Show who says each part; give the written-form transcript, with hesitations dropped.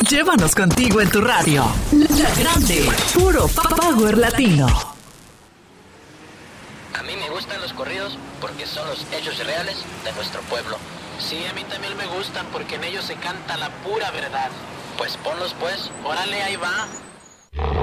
Speaker 1: Llévanos contigo en tu radio. La Grande, puro power latino.
Speaker 2: A mí me gustan los corridos porque son los hechos reales de nuestro pueblo. Sí, a mí también me gustan porque en ellos se canta la pura verdad. Pues ponlos pues, órale, ahí va.